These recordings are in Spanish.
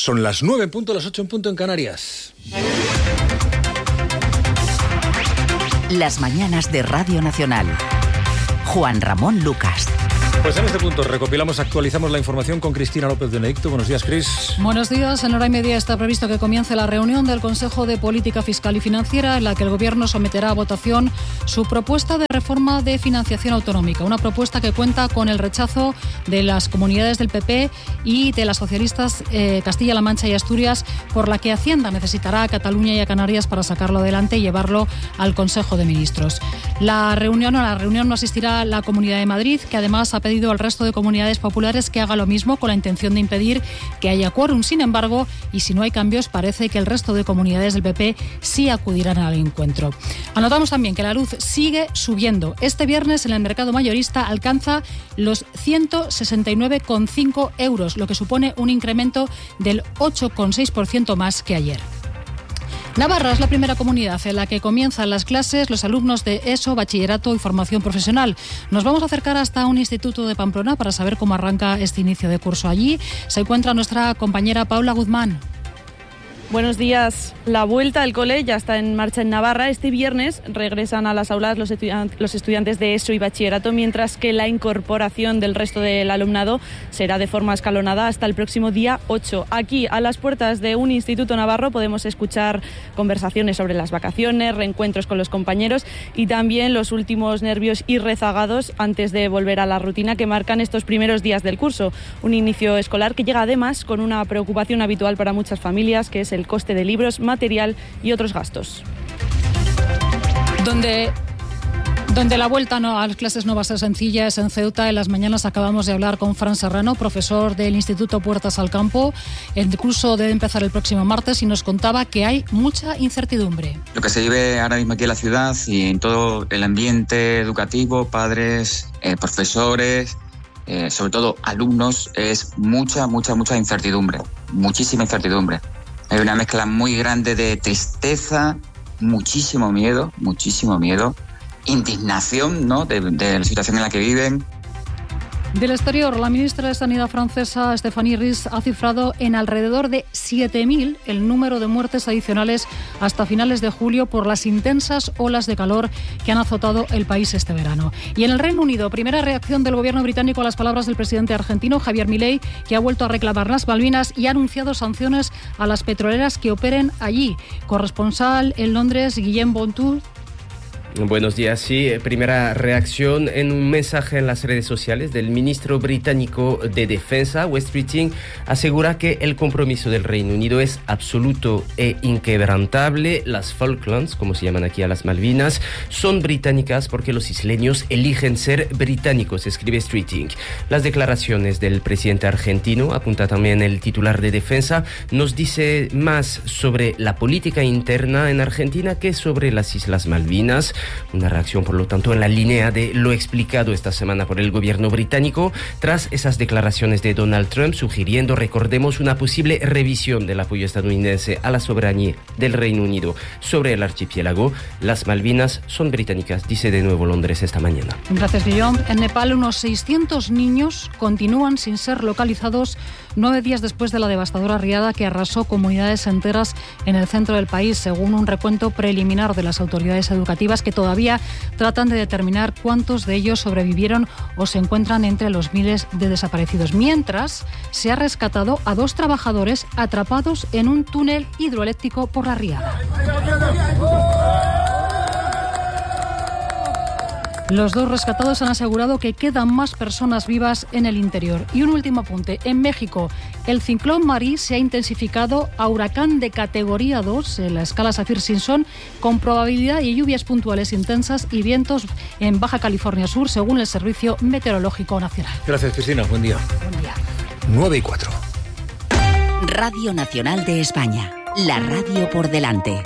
Son las 9 en punto, las 8 en punto en Canarias. Las mañanas de Radio Nacional. Juan Ramón Lucas. Pues en este punto recopilamos, actualizamos la información con Cristina López de Benedicto. Buenos días, Cris. Buenos días. En hora y media está previsto que comience la reunión del Consejo de Política Fiscal y Financiera, en la que el Gobierno someterá a votación su propuesta de reforma de financiación autonómica. Una propuesta que cuenta con el rechazo de las comunidades del PP y de las socialistas Castilla-La Mancha y Asturias, por la que Hacienda necesitará a Cataluña y a Canarias para sacarlo adelante y llevarlo al Consejo de Ministros. A la reunión no asistirá la Comunidad de Madrid, que además ha pedido al resto de comunidades populares que haga lo mismo, con la intención de impedir que haya quórum. Sin embargo, y si no hay cambios, parece que el resto de comunidades del PP sí acudirán al encuentro. Anotamos también que la luz sigue subiendo. Este viernes en el mercado mayorista alcanza los 169,5 euros, lo que supone un incremento del 8,6% más que ayer. Navarra es la primera comunidad en la que comienzan las clases los alumnos de ESO, bachillerato y formación profesional. Nos vamos a acercar hasta un instituto de Pamplona para saber cómo arranca este inicio de curso allí. Se encuentra nuestra compañera Paula Guzmán. Buenos días. La vuelta al cole ya está en marcha en Navarra. Este viernes regresan a las aulas los estudiantes de ESO y bachillerato, mientras que la incorporación del resto del alumnado será de forma escalonada hasta el próximo día 8. Aquí, a las puertas de un instituto navarro, podemos escuchar conversaciones sobre las vacaciones, reencuentros con los compañeros y también los últimos nervios y rezagados antes de volver a la rutina que marcan estos primeros días del curso. Un inicio escolar que llega además con una preocupación habitual para muchas familias, que es el coste de libros, material y otros gastos. Donde la vuelta a las clases no va a ser sencilla es en Ceuta. En las mañanas acabamos de hablar con Fran Serrano, profesor del Instituto Puertas al Campo. El curso debe empezar el próximo martes y nos contaba que hay mucha incertidumbre. Lo que se vive ahora mismo aquí en la ciudad y en todo el ambiente educativo, padres, profesores, sobre todo alumnos, es mucha incertidumbre, muchísima incertidumbre. Hay una mezcla muy grande de tristeza, muchísimo miedo, indignación, ¿no?, de la situación en la que viven. Del exterior, la ministra de Sanidad francesa, Stéphanie Ries, ha cifrado en alrededor de 7.000 el número de muertes adicionales hasta finales de julio por las intensas olas de calor que han azotado el país este verano. Y en el Reino Unido, primera reacción del gobierno británico a las palabras del presidente argentino, Javier Milei, que ha vuelto a reclamar las Malvinas y ha anunciado sanciones a las petroleras que operen allí. Corresponsal en Londres, Guillem Bontour. Buenos días. Sí, primera reacción en un mensaje en las redes sociales del ministro británico de Defensa, Wes Streeting, asegura que el compromiso del Reino Unido es absoluto e inquebrantable. Las Falklands, como se llaman aquí a las Malvinas, son británicas porque los isleños eligen ser británicos, escribe Streeting. Las declaraciones del presidente argentino, apunta también el titular de Defensa, nos dice más sobre la política interna en Argentina que sobre las Islas Malvinas. Una reacción, por lo tanto, en la línea de lo explicado esta semana por el gobierno británico tras esas declaraciones de Donald Trump sugiriendo, recordemos, una posible revisión del apoyo estadounidense a la soberanía del Reino Unido sobre el archipiélago. Las Malvinas son británicas, dice de nuevo Londres esta mañana. Gracias, Guillaume. En Nepal, unos 600 niños continúan sin ser localizados 9 días después de la devastadora riada que arrasó comunidades enteras en el centro del país, según un recuento preliminar de las autoridades educativas, que todavía tratan de determinar cuántos de ellos sobrevivieron o se encuentran entre los miles de desaparecidos. Mientras, se ha rescatado a 2 trabajadores atrapados en un túnel hidroeléctrico por la riada. Los 2 rescatados han asegurado que quedan más personas vivas en el interior. Y un último apunte. En México, el ciclón Marí se ha intensificado a huracán de categoría 2 en la escala Saffir-Simpson, con probabilidad de lluvias puntuales intensas y vientos en Baja California Sur, según el Servicio Meteorológico Nacional. Gracias, Cristina. Buen día. Buen día. 9:04. Radio Nacional de España. La radio por delante.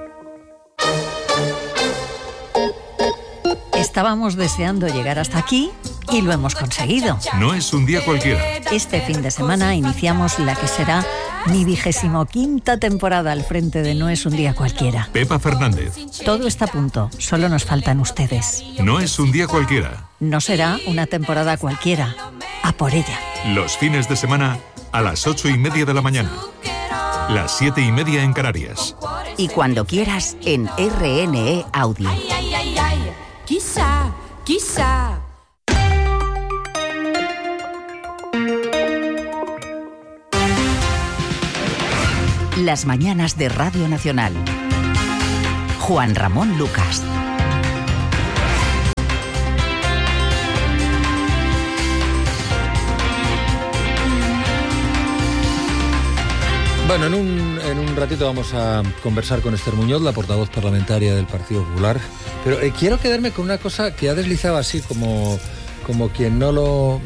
Estábamos deseando llegar hasta aquí y lo hemos conseguido. No es un día cualquiera. Este fin de semana iniciamos la que será mi 25ª temporada al frente de No es un día cualquiera. Pepa Fernández. Todo está a punto, solo nos faltan ustedes. No es un día cualquiera. No será una temporada cualquiera. A por ella. Los fines de semana a las 8:30 de la mañana. Las 7:30 en Canarias. Y cuando quieras en RNE Audio. Quizá. Las mañanas de Radio Nacional. Juan Ramón Lucas. Bueno, en un ratito vamos a conversar con Esther Muñoz, la portavoz parlamentaria del Partido Popular. Pero quiero quedarme con una cosa que ha deslizado así como quien no lo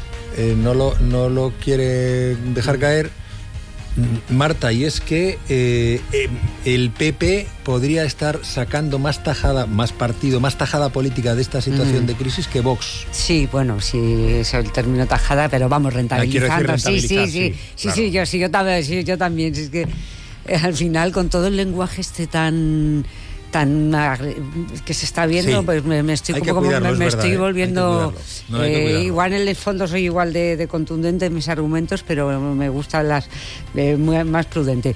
quiere dejar caer, Marta, y es que el PP podría estar sacando más tajada política de esta situación de crisis que Vox. Sí, bueno, sí, es el término tajada, pero vamos, rentabilizando. Sí, yo también. Es que al final, con todo el lenguaje tan que se está viendo, pues me estoy estoy volviendo igual en el fondo soy igual de contundente en mis argumentos, pero me gustan las más prudente.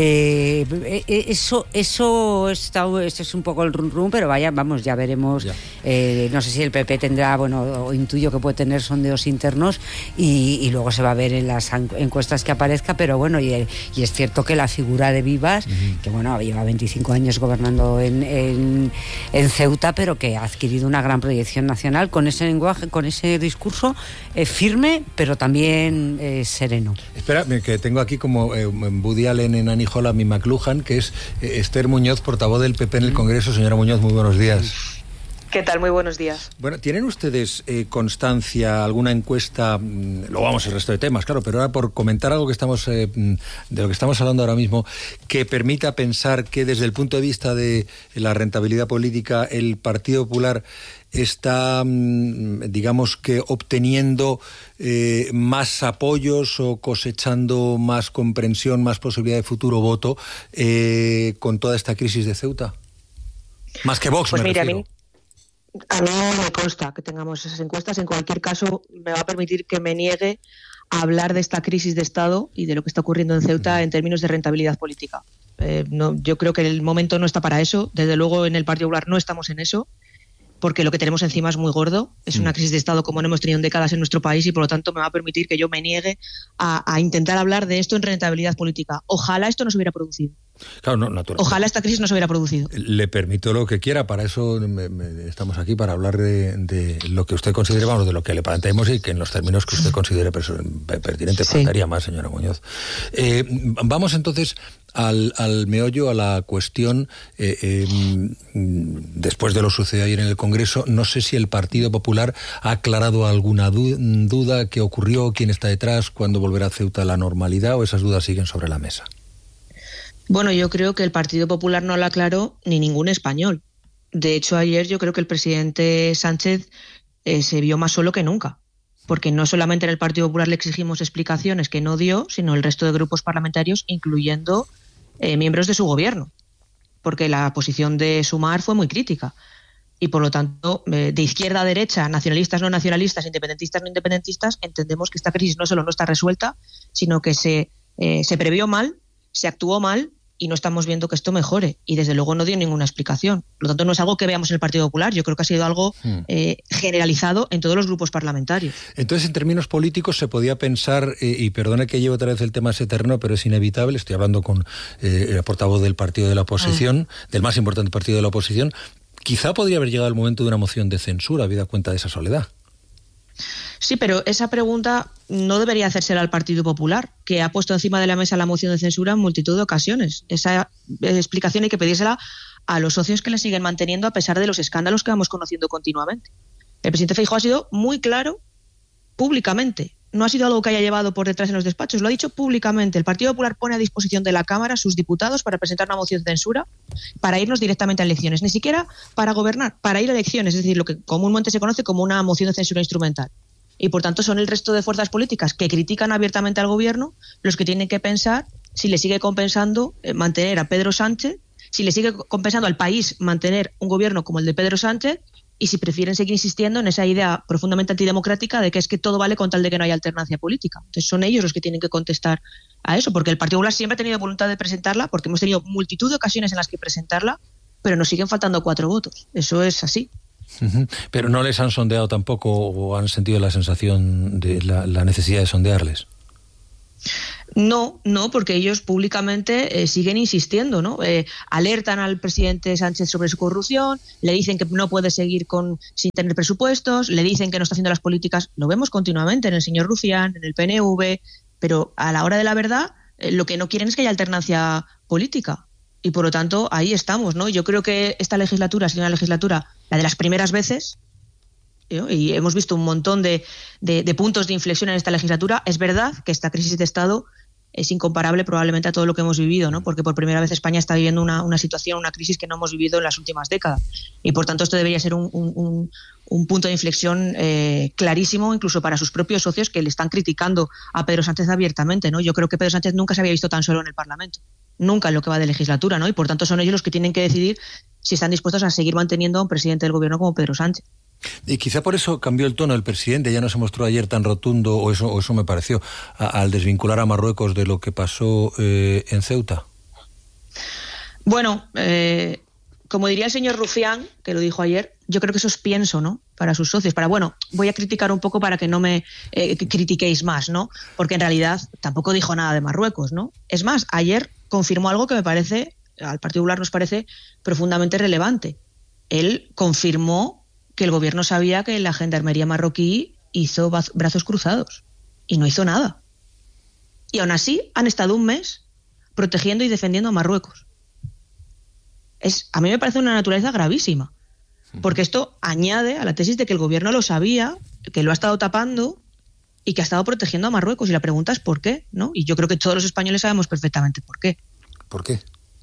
Eso es un poco el rum, pero vamos, ya veremos. No sé si el PP tendrá, o intuyo que puede tener sondeos internos y luego se va a ver en las encuestas que aparezca, pero bueno, y es cierto que la figura de Vivas, que lleva 25 años gobernando en Ceuta, pero que ha adquirido una gran proyección nacional con ese lenguaje, con ese discurso firme, pero también sereno. Espera, que tengo aquí como Woody Allen en Annie Hall a mi McLuhan, que es Esther Muñoz, portavoz del PP en el Congreso. Señora Muñoz, muy buenos días. ¿Qué tal? Muy buenos días. Bueno, ¿tienen ustedes constancia, alguna encuesta? Luego vamos al resto de temas, claro, pero ahora por comentar algo que de lo que estamos hablando ahora mismo, que permita pensar que desde el punto de vista de la rentabilidad política, el Partido Popular está, digamos que obteniendo más apoyos o cosechando más comprensión, más posibilidad de futuro voto con toda esta crisis de Ceuta? Más que Vox, pues me refiero. A mí no me consta que tengamos esas encuestas. En cualquier caso, me va a permitir que me niegue a hablar de esta crisis de Estado y de lo que está ocurriendo en Ceuta en términos de rentabilidad política. Yo creo que el momento no está para eso. Desde luego, en el Partido Popular no estamos en eso, porque lo que tenemos encima es muy gordo. Es una crisis de Estado como no hemos tenido en décadas en nuestro país y, por lo tanto, me va a permitir que yo me niegue a intentar hablar de esto en rentabilidad política. Ojalá esto no se hubiera producido. Claro, no, naturalmente. Ojalá esta crisis no se hubiera producido. Le permito lo que quiera, para eso estamos aquí, para hablar de lo que usted considere, de lo que le planteemos y que en los términos que usted considere pertinente. Faltaría más, señora Muñoz. Vamos entonces al meollo, a la cuestión. Después de lo sucedido ayer en el Congreso, no sé si el Partido Popular ha aclarado alguna duda, qué ocurrió, quién está detrás, cuándo volverá Ceuta a la normalidad, o esas dudas siguen sobre la mesa. Bueno, yo creo que el Partido Popular no lo aclaró ni ningún español. De hecho, ayer yo creo que el presidente Sánchez se vio más solo que nunca, porque no solamente en el Partido Popular le exigimos explicaciones que no dio, sino el resto de grupos parlamentarios, incluyendo miembros de su gobierno, porque la posición de Sumar fue muy crítica. Y por lo tanto, de izquierda a derecha, nacionalistas, no nacionalistas, independentistas, no independentistas, entendemos que esta crisis no solo no está resuelta, sino que se previó mal, se actuó mal y no estamos viendo que esto mejore. Y desde luego no dio ninguna explicación. Por lo tanto, no es algo que veamos en el Partido Popular. Yo creo que ha sido algo generalizado en todos los grupos parlamentarios. Entonces, en términos políticos, se podía pensar, y perdone que lleve otra vez el tema a ese terreno, pero es inevitable, estoy hablando con el portavoz del partido de la oposición, del más importante partido de la oposición, quizá podría haber llegado el momento de una moción de censura, habida cuenta de esa soledad. Sí, pero esa pregunta no debería hacérsela al Partido Popular, que ha puesto encima de la mesa la moción de censura en multitud de ocasiones. Esa explicación hay que pedírsela a los socios que le siguen manteniendo a pesar de los escándalos que vamos conociendo continuamente. El presidente Feijóo ha sido muy claro públicamente. No ha sido algo que haya llevado por detrás en los despachos, lo ha dicho públicamente. El Partido Popular pone a disposición de la Cámara a sus diputados para presentar una moción de censura para irnos directamente a elecciones, ni siquiera para gobernar, para ir a elecciones, es decir, lo que comúnmente se conoce como una moción de censura instrumental. Y por tanto son el resto de fuerzas políticas que critican abiertamente al gobierno los que tienen que pensar si le sigue compensando mantener a Pedro Sánchez, si le sigue compensando al país mantener un gobierno como el de Pedro Sánchez, y si prefieren seguir insistiendo en esa idea profundamente antidemocrática de que es que todo vale con tal de que no haya alternancia política. Entonces son ellos los que tienen que contestar a eso, porque el Partido Popular siempre ha tenido voluntad de presentarla, porque hemos tenido multitud de ocasiones en las que presentarla, pero nos siguen faltando 4 votos. Eso es así. Pero no les han sondeado tampoco, o han sentido la sensación de la necesidad de sondearles. No, porque ellos públicamente siguen insistiendo, ¿no? Alertan al presidente Sánchez sobre su corrupción, le dicen que no puede seguir sin tener presupuestos, le dicen que no está haciendo las políticas. Lo vemos continuamente en el señor Rufián, en el PNV, pero a la hora de la verdad lo que no quieren es que haya alternancia política. Y por lo tanto, ahí estamos, ¿no? Yo creo que esta legislatura ha sido una legislatura, la de las primeras veces, y hemos visto un montón de puntos de inflexión en esta legislatura. Es verdad que esta crisis de Estado es incomparable probablemente a todo lo que hemos vivido, ¿no? Porque por primera vez España está viviendo una situación, una crisis que no hemos vivido en las últimas décadas. Y por tanto esto debería ser un punto de inflexión clarísimo, incluso para sus propios socios que le están criticando a Pedro Sánchez abiertamente, ¿no? Yo creo que Pedro Sánchez nunca se había visto tan solo en el Parlamento, nunca en lo que va de legislatura, ¿no? Y por tanto son ellos los que tienen que decidir si están dispuestos a seguir manteniendo a un presidente del gobierno como Pedro Sánchez. Y quizá por eso cambió el tono el presidente, ya no se mostró ayer tan rotundo, o eso me pareció, al desvincular a Marruecos de lo que pasó en Ceuta. Bueno, como diría el señor Rufián, que lo dijo ayer, yo creo que eso es pienso, ¿no? Para sus socios, voy a criticar un poco para que no me critiquéis más, ¿no? Porque en realidad tampoco dijo nada de Marruecos, ¿no? Es más, ayer confirmó algo que me parece, al Partido Popular nos parece profundamente relevante. Él confirmó que el gobierno sabía que la gendarmería marroquí hizo brazos cruzados y no hizo nada. Y aún así han estado un mes protegiendo y defendiendo a Marruecos. A mí me parece una naturaleza gravísima, porque esto añade a la tesis de que el gobierno lo sabía, que lo ha estado tapando y que ha estado protegiendo a Marruecos. Y la pregunta es ¿por qué? ¿No? Y yo creo que todos los españoles sabemos perfectamente por qué. ¿Por qué?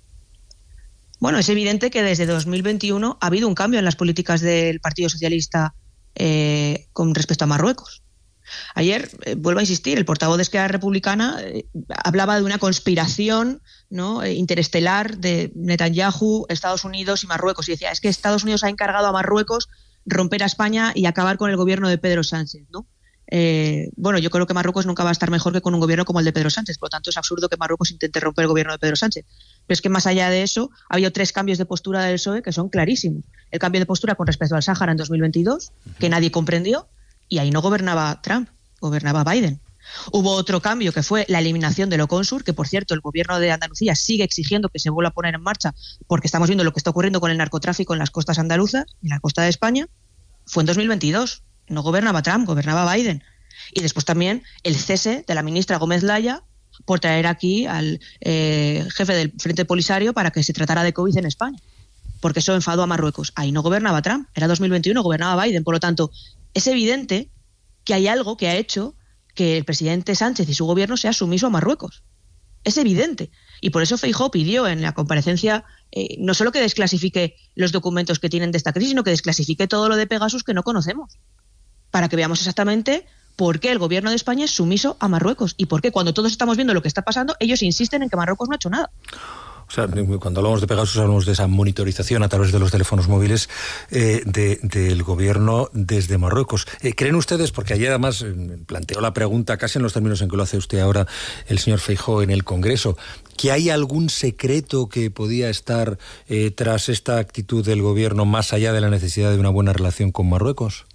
Bueno, es evidente que desde 2021 ha habido un cambio en las políticas del Partido Socialista con respecto a Marruecos. Ayer, vuelvo a insistir, el portavoz de Esquerra Republicana hablaba de una conspiración, ¿no?, interestelar de Netanyahu, Estados Unidos y Marruecos. Y decía, es que Estados Unidos ha encargado a Marruecos romper a España y acabar con el gobierno de Pedro Sánchez, ¿no? Bueno, yo creo que Marruecos nunca va a estar mejor que con un gobierno como el de Pedro Sánchez, por lo tanto es absurdo que Marruecos intente romper el gobierno de Pedro Sánchez. Pero es que más allá de eso, ha habido 3 cambios de postura del PSOE que son clarísimos. El cambio de postura con respecto al Sáhara en 2022, que nadie comprendió, y ahí no gobernaba Trump, gobernaba Biden. Hubo otro cambio que fue la eliminación del Oconsur, que por cierto el gobierno de Andalucía sigue exigiendo que se vuelva a poner en marcha, porque estamos viendo lo que está ocurriendo con el narcotráfico en las costas andaluzas y en la costa de España. Fue en 2022, no gobernaba Trump, gobernaba Biden. Y después también el cese de la ministra Gómez Laya por traer aquí al jefe del Frente Polisario para que se tratara de COVID en España, porque eso enfadó a Marruecos. Ahí no gobernaba Trump, era 2021, gobernaba Biden. Por lo tanto, es evidente que hay algo que ha hecho que el presidente Sánchez y su gobierno sea sumiso a Marruecos. Es evidente. Y por eso Feijóo pidió en la comparecencia no solo que desclasifique los documentos que tienen de esta crisis, sino que desclasifique todo lo de Pegasus que no conocemos, para que veamos exactamente por qué el gobierno de España es sumiso a Marruecos y por qué cuando todos estamos viendo lo que está pasando, ellos insisten en que Marruecos no ha hecho nada. O sea, cuando hablamos de Pegasus hablamos de esa monitorización a través de los teléfonos móviles del gobierno desde Marruecos. ¿Creen ustedes, porque ayer además planteó la pregunta casi en los términos en que lo hace usted ahora el señor Feijóo en el Congreso, que hay algún secreto que podía estar tras esta actitud del gobierno más allá de la necesidad de una buena relación con Marruecos?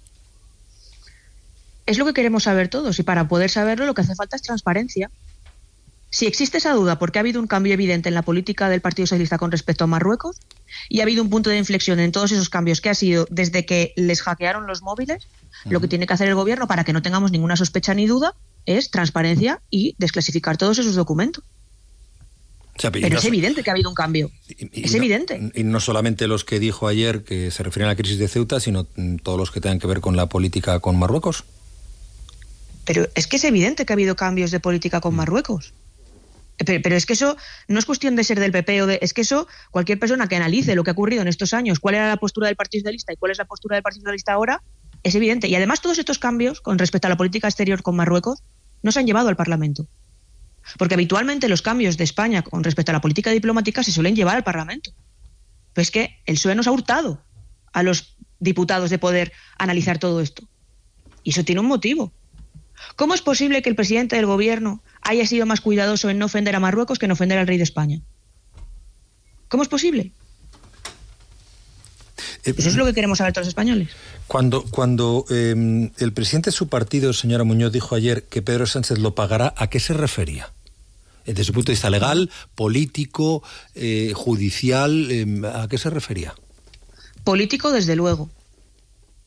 Es lo que queremos saber todos y para poder saberlo lo que hace falta es transparencia. Si existe esa duda porque ha habido un cambio evidente en la política del Partido Socialista con respecto a Marruecos y ha habido un punto de inflexión en todos esos cambios que ha sido desde que les hackearon los móviles, lo que tiene que hacer el gobierno para que no tengamos ninguna sospecha ni duda es transparencia y desclasificar todos esos documentos. O sea, pero es evidente que ha habido un cambio. Es evidente. Y no solamente los que dijo ayer que se refieren a la crisis de Ceuta, sino todos los que tengan que ver con la política con Marruecos. Pero es que es evidente que ha habido cambios de política con Marruecos. Pero es que eso no es cuestión de ser del PP es que eso, cualquier persona que analice lo que ha ocurrido en estos años, cuál era la postura del Partido Socialista y cuál es la postura del Partido Socialista ahora, es evidente. Y además todos estos cambios con respecto a la política exterior con Marruecos no se han llevado al Parlamento. Porque habitualmente los cambios de España con respecto a la política diplomática se suelen llevar al Parlamento. Pero es que el PSOE nos ha hurtado a los diputados de poder analizar todo esto. Y eso tiene un motivo. ¿Cómo es posible que el presidente del gobierno haya sido más cuidadoso en no ofender a Marruecos que en ofender al rey de España? ¿Cómo es posible? Eso es lo que queremos saber todos los españoles. Cuando el presidente de su partido, señora Muñoz, dijo ayer que Pedro Sánchez lo pagará, ¿a qué se refería? Desde su punto de vista legal, político, judicial, ¿a qué se refería? Político, desde luego.